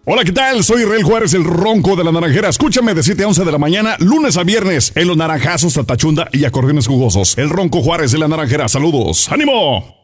Hola, ¿qué tal? Soy Israel Juárez, el Ronco de la Naranjera. Escúchame de 7 a 11 de la mañana, lunes a viernes, en los naranjazos, tatachunda y acordeones jugosos. El Ronco Juárez de la Naranjera. Saludos. ¡Ánimo!